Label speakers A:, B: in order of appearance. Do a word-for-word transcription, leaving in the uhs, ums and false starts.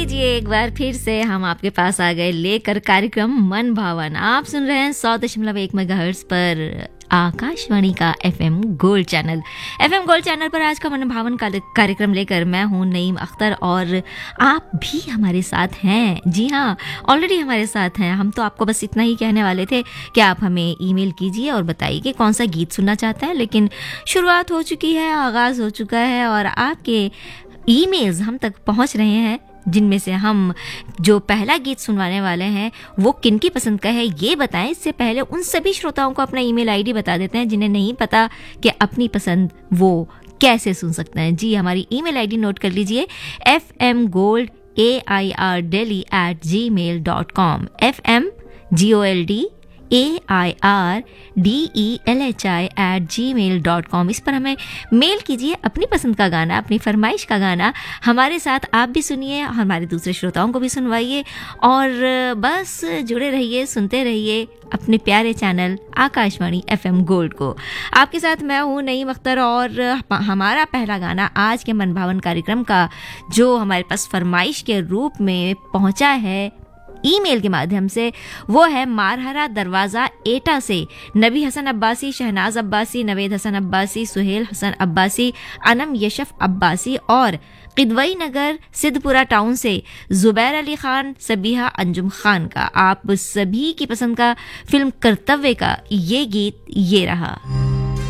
A: लीजिए एक बार फिर से हम आपके पास आ गए लेकर कार्यक्रम मन भावन। आप सुन रहे हैं सौ दशमलव एक मेगाहर्ट्ज पर आकाशवाणी का FM gold channel. FM gold channel पर आज का मन भावन कार्यक्रम लेकर मैं हूं नईम अख्तर और आप भी हमारे साथ हैं। जी हाँ, ऑलरेडी हमारे साथ हैं। हम तो आपको बस इतना ही कहने वाले थे कि आप हमें ईमेल कीजिए और बताइए कि कौन सा गीत सुनना चाहते हैं, लेकिन शुरुआत हो चुकी है, आगाज़ हो चुका है और आपके ईमेल्स हम तक पहुंच रहे हैं, जिनमें से हम जो पहला गीत सुनवाने वाले हैं वो किनकी पसंद का है ये बताएं। इससे पहले उन सभी श्रोताओं को अपना ईमेल आईडी बता देते हैं जिन्हें नहीं पता कि अपनी पसंद वो कैसे सुन सकते हैं। जी, हमारी ईमेल आईडी नोट कर लीजिए, F M gold A I R daily eight ji mail dot com. F M G O L D A I R D E L H I eight ji mail dot com. इस पर हमें mail कीजिए अपनी पसंद का गाना, अपनी फरमाइश का गाना हमारे साथ आप भी सुनिए, हमारे दूसरे श्रोताओं को भी सुनवाइए और बस जुड़े रहिए, सुनते रहिए अपने प्यारे चैनल आकाशवाणी एफएम गोल्ड को। आपके साथ मैं हूँ नईम अख्तर और हमारा पहला गाना आज के मनभावन कार्यक्रम का जो हमारे पास फरमाइश के रूप में पहुँचा है ईमेल के माध्यम से, वो है मारहरा दरवाज़ा एटा से नबी हसन अब्बासी, शहनाज अब्बासी, नवेद हसन अब्बासी, सुहेल हसन अब्बासी, अनम यशफ अब्बासी और किदवई नगर सिद्धपुरा टाउन से जुबैर अली खान, सबीहा अंजुम खान का। आप सभी की पसंद का फिल्म कर्तव्य का ये गीत ये रहा।